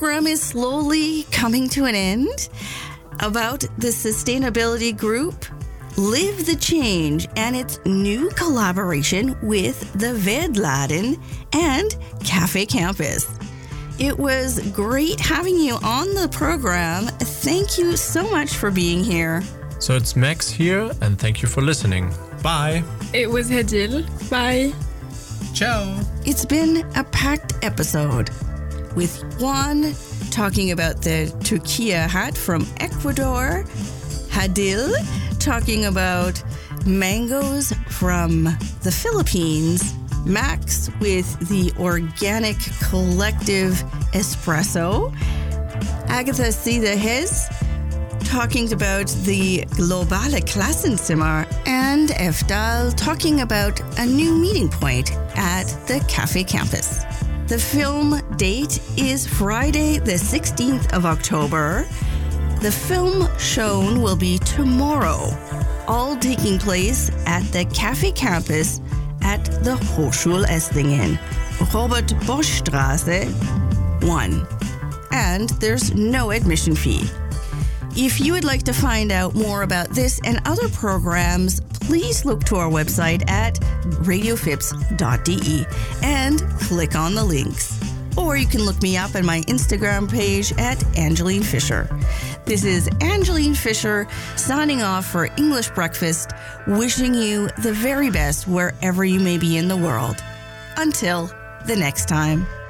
program is slowly coming to an end about the sustainability group Live the Change and its new collaboration with the Vedladen and Cafe Campus. It was great having you on the program. Thank you so much for being here. So it's Max here, and thank you for listening. Bye. It was Hadil. Bye. Ciao. It's been a packed episode with Juan talking about the Turquía hat from Ecuador, Hadil talking about mangoes from the Philippines, Max with the Organic Collective Espresso, Agatha Sidahez talking about the Globale Klassenzimmer, and Efdal talking about a new meeting point at the Cafe Campus. The film date is Friday, the 16th of October. The film shown will be tomorrow, all taking place at the Cafe Campus at the Hochschule Esslingen, Robert Bosch Straße 1. And there's no admission fee. If you would like to find out more about this and other programs, please look to our website at radiofips.de and click on the links. Or you can look me up on my Instagram page at Angeline Fisher. This is Angeline Fisher signing off for English Breakfast, wishing you the very best wherever you may be in the world. Until the next time.